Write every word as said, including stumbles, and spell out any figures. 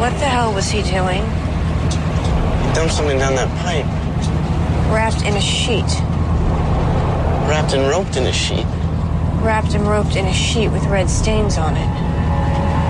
What the hell was he doing? He dumped something down that pipe. Wrapped in a sheet. Wrapped and roped in a sheet. Wrapped and roped in a sheet with red stains on it.